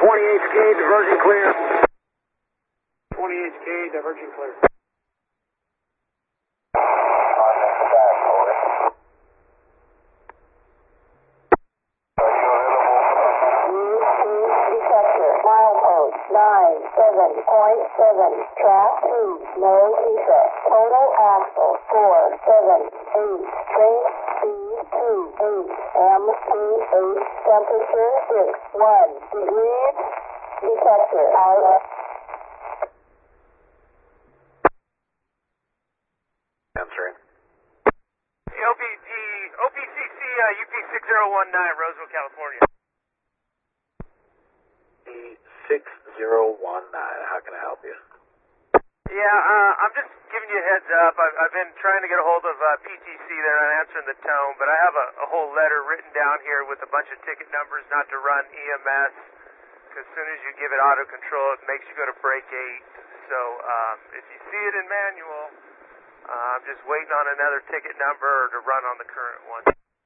28K, diversion clear. 28K, diversion clear. Milepost 97.7, track 2, no defect. Total axle 478, train speed 28, MPH temperature 61 degrees. Detector out. Answering. OPCC UP6019, Roseville, California. 6019, how can I help you? Yeah, I'm just giving you a heads up. I've been trying to get a hold of PTC. They're not answering the tone, but I have a whole letter written down here with a bunch of ticket numbers not to run EMS. As soon as you give it auto control, it makes you go to break 8. So if you see it in manual, I'm just waiting on another ticket number to run on the current one.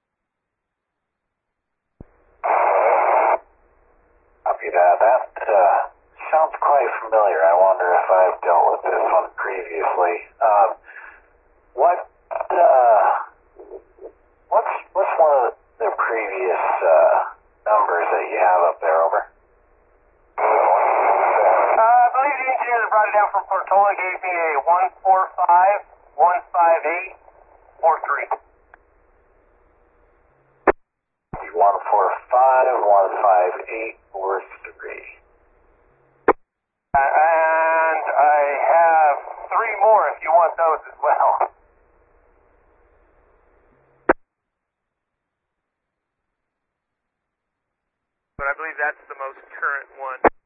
Copy that. That sounds quite familiar. I wonder if I've dealt with this one previously. What's one of the previous numbers that you have up there, over? I believe the engineer that brought it down from Portola gave me a 145-158-43. 145-158-43. And I have 3 more if you want those as well. But I believe that's the most current one.